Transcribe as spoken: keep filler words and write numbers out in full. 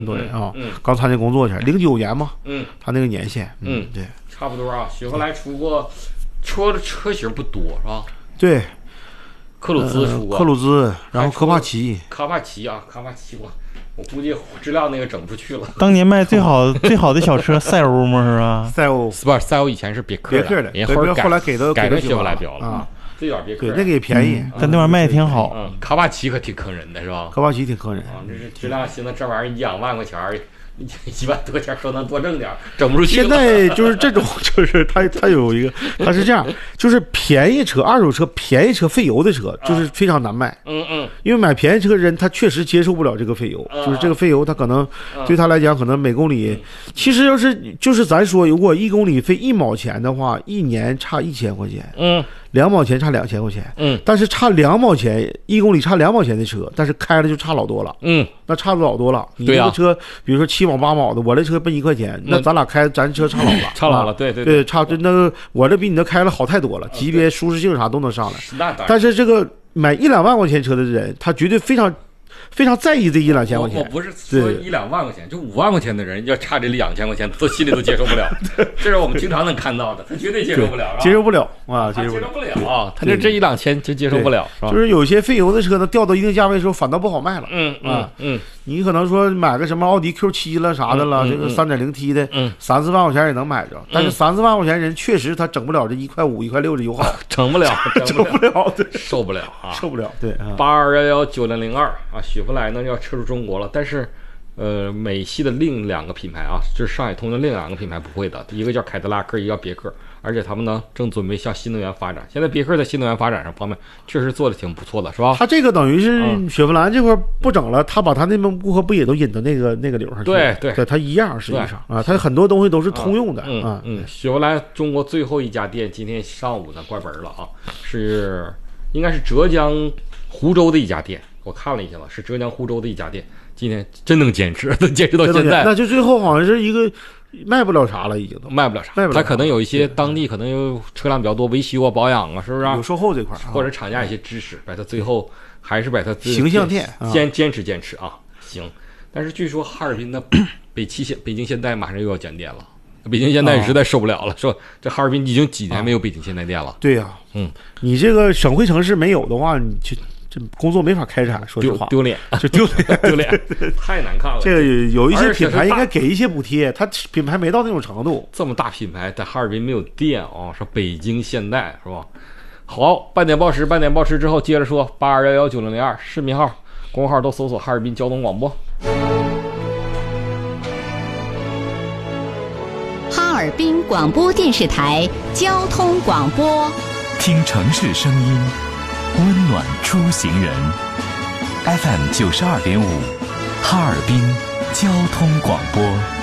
对啊，刚参加工作去，零九年嘛， 嗯， 他那个年限， 嗯， 对， 差不多啊。雪佛兰出过车的车型不多是吧？ 对， 克鲁兹出过， 克鲁兹，然后科帕奇， 科帕奇啊，科帕奇我我估计质量那个整不出去了。 当年卖最好最好的小车赛欧嘛是吧？ 赛欧， 不是赛欧以前是别克别克的， 人后后来给的改成雪佛兰标了啊。 最早别克， 对，那个也便宜， 但那玩意儿卖的挺好。 嗯，卡帕奇可挺坑人的是吧？ 科帕奇挺坑人啊，这是质量行，那这玩意儿一两万块钱，一万多钱说能多挣点，整不出去。 现在就是这种，就是它它有一个，它是这样，就是便宜车、二手车、便宜车费油的车，就是非常难卖。 嗯嗯， 因为买便宜车的人他确实接受不了这个费油，就是这个费油他可能对他来讲，可能每公里，其实要是就是咱说，如果一公里费一毛钱的话，一年差一千块钱。 嗯。 两毛钱差两千块钱， 嗯， 但是差两毛钱一公里差两毛钱的车，但是开了就差老多了， 嗯， 那差的老多了。你这个车，比如说七毛八毛的，我这车奔一块钱，那咱俩开咱车差老了， 差老了，对对对，差那个我这比你那开了好太多了，级别舒适性啥都能上来。 那但是这个买一两万块钱车的人，他绝对非常。非常在意这一两千块钱， 我不是说一两万块钱，就五万块钱的人要差这两千块钱，都心里都接受不了。这是我们经常能看到的，他绝对接受不了， 接受不了啊，接受不了啊，他这这一两千就接受不了， 就是有些费油的车呢，掉到一定价位的时候，反倒不好卖了。 嗯啊嗯， 你可能说买个什么奥迪 Q 七了啥的了，这个 三点零 T 的，三四万块钱也能买着，但是三四万块钱人确实他整不了这一块五、一块六的油耗， 整不了， 整不了， 受不了啊， 受不了。对， 八二幺幺九零零二啊，雪佛兰呢要撤出中国了，但是，呃，美系的另两个品牌啊，就是上海通的另两个品牌不会的，一个叫凯迪拉克，一个叫别克，而且他们呢正准备向新能源发展。现在别克在新能源发展上方面确实做的挺不错的，是吧？ 他这个等于是雪佛兰这块不整了，他把他那帮顾客不也都引到那个那个流上去？ 对对对，他一样，实际上啊，他很多东西都是通用的啊。嗯，雪佛兰中国最后一家店今天上午呢关门了啊，是应该是浙江湖州的一家店。我看了一下了，是浙江湖州的一家店，今天真能坚持，能坚持到现在。 那就最后好像是一个卖不了啥了，已经都卖不了啥。他可能有一些当地可能有车辆比较多，维修啊、保养啊，是不是、啊？ 有售后这块、啊， 或者厂家一些知识，把它最后还是把它形象店坚坚持坚持啊，行。但是据说哈尔滨的北汽现北京现代马上又要减店了。北京现代实在受不了了，说这哈尔滨已经几年没有北京现代店了。 对呀、啊， 嗯， 你这个省会城市没有的话，你就这工作没法开展，说实话， 丢脸， 就丢脸， 丢脸，太难看了。 这个有一些品牌应该给一些补贴，它品牌没到那种程度。 这么大品牌在哈尔滨没有店啊，说北京现代是吧？好，半点报时，半点报时之后接着说八二幺幺九零零二市民号、公号都搜索哈尔滨交通广播。 哈尔滨广播电视台交通广播， 听城市声音，温暖出行人。F M 九十二点五，哈尔滨交通广播。